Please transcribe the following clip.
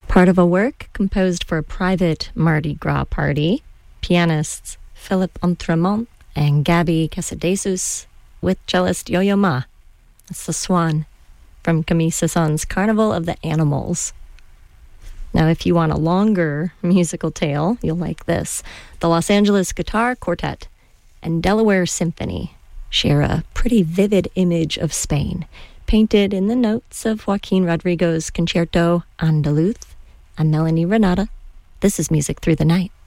Part of a work composed for a private Mardi Gras party, pianists Philippe Entremont and Gabby Casadesus with cellist Yo-Yo Ma. It's the Swan from Camille Saint-Saëns's Carnival of the Animals. Now, if you want a longer musical tale, you'll like this. The Los Angeles Guitar Quartet and Delaware Symphony share a pretty vivid image of Spain, painted in the notes of Joaquin Rodrigo's Concerto Andaluz and Melanie Renata. This is Music Through the Night.